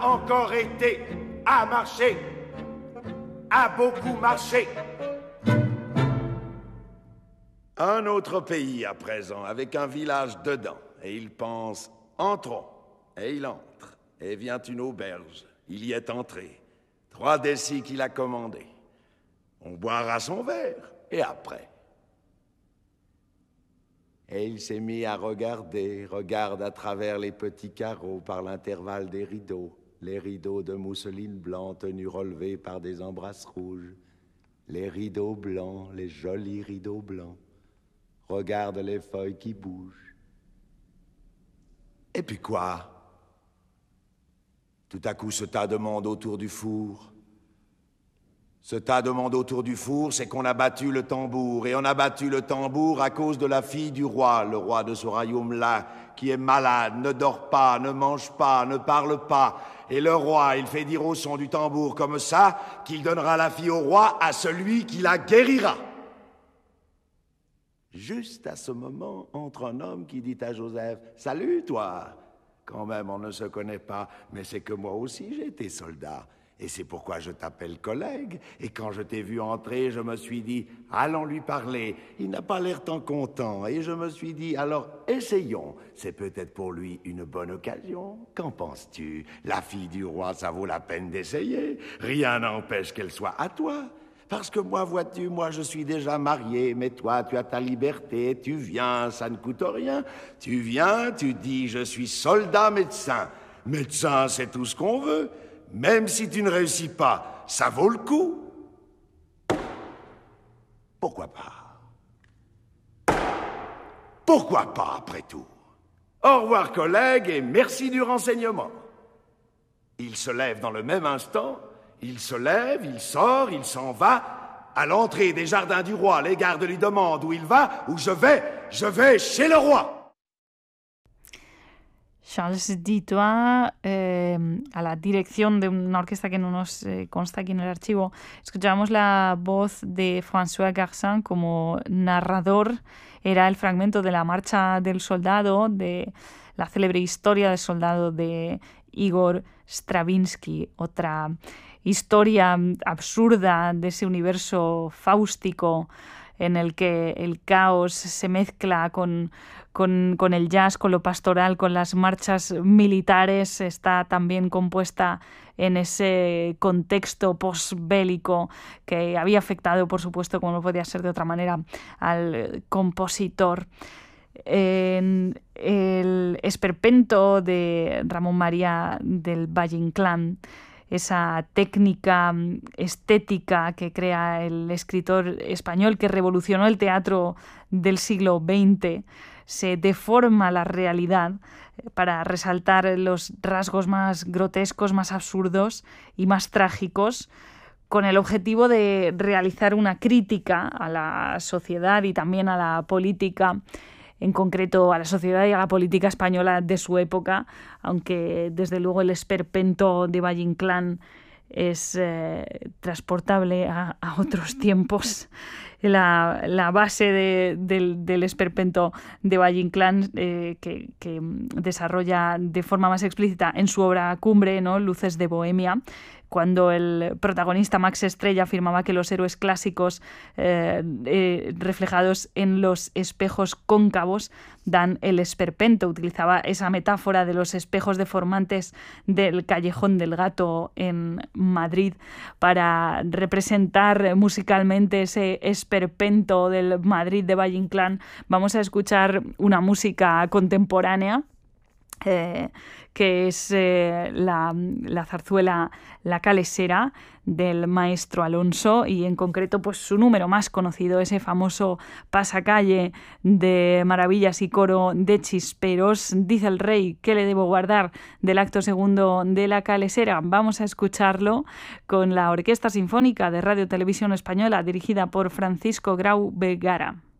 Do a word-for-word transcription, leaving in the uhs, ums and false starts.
Encore été à marcher, a beaucoup marché. Un autre pays à présent, avec un village dedans. Et il pense, entrons. Et il entre. Et vient une auberge. Il y est entré. Trois décis qu'il a commandés. On boira son verre. Et après? Et il s'est mis à regarder, regarde à travers les petits carreaux par l'intervalle des rideaux, les rideaux de mousseline blanc tenus relevés par des embrasses rouges, les rideaux blancs, les jolis rideaux blancs, regarde les feuilles qui bougent. Et puis quoi? Tout à coup, ce tas de monde autour du four. Ce tas de monde autour du four, c'est qu'on a battu le tambour. Et on a battu le tambour à cause de la fille du roi, le roi de ce royaume-là, qui est malade, ne dort pas, ne mange pas, ne parle pas. Et le roi, il fait dire au son du tambour comme ça, qu'il donnera la fille au roi à celui qui la guérira. Juste à ce moment, entre un homme qui dit à Joseph, « Salut, toi !» Quand même, on ne se connaît pas, mais c'est que moi aussi, j'ai été soldat. Et c'est pourquoi je t'appelle collègue. Et quand je t'ai vu entrer, je me suis dit, allons lui parler. Il n'a pas l'air tant content. Et je me suis dit, alors essayons. C'est peut-être pour lui une bonne occasion. Qu'en penses-tu? La fille du roi, ça vaut la peine d'essayer. Rien n'empêche qu'elle soit à toi. Parce que moi, vois-tu, moi je suis déjà marié, mais toi tu as ta liberté, tu viens, ça ne coûte rien. Tu viens, tu dis, je suis soldat médecin. Médecin, c'est tout ce qu'on veut. Même si tu ne réussis pas, ça vaut le coup. Pourquoi pas? Pourquoi pas, après tout? Au revoir, collègue, et merci du renseignement. Il se lève dans le même instant. Il se lève, il sort, il s'en va. À l'entrée des jardins du roi, les gardes lui demandent où il va, où je vais. Je vais chez le roi. Charles Ditois, eh, a la dirección de una orquesta que no nos eh, consta aquí en el archivo. Escuchábamos la voz de François Garcin como narrador. Era el fragmento de la Marcha del Soldado, de la célebre historia del soldado de Igor Stravinsky. Otra historia absurda de ese universo fáustico en el que el caos se mezcla con, con, con el jazz, con lo pastoral, con las marchas militares. Está también compuesta en ese contexto postbélico que había afectado, por supuesto, como no podía ser de otra manera, al compositor. En el esperpento de Ramón María del Valle-Inclán, esa técnica estética que crea el escritor español que revolucionó el teatro del siglo veinte, se deforma la realidad para resaltar los rasgos más grotescos, más absurdos y más trágicos, con el objetivo de realizar una crítica a la sociedad y también a la política, en concreto a la sociedad y a la política española de su época, aunque desde luego el esperpento de Valle-Inclán es eh, transportable a, a otros tiempos. La, la base de, del, del esperpento de Valle-Inclán, eh, que, que desarrolla de forma más explícita en su obra cumbre, ¿no? Luces de Bohemia, cuando el protagonista Max Estrella afirmaba que los héroes clásicos eh, eh, reflejados en los espejos cóncavos dan el esperpento. Utilizaba esa metáfora de los espejos deformantes del Callejón del Gato en Madrid para representar musicalmente ese esperpento del Madrid de Valle-Inclán. Vamos a escuchar una música contemporánea, Eh, que es eh, la, la zarzuela La Calesera del maestro Alonso, y en concreto pues su número más conocido, ese famoso pasacalle de maravillas y coro de chisperos. Dice el rey, ¿qué le debo guardar del acto segundo de La Calesera? Vamos a escucharlo con la Orquesta Sinfónica de Radio Televisión Española, dirigida por Francisco Grau Vergara.